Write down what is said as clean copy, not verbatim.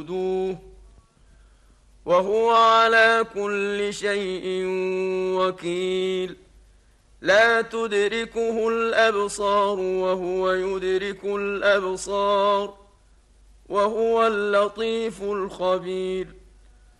وهو على كل شيء وكيل. لا تدركه الأبصار وهو يدرك الأبصار وهو اللطيف الخبير.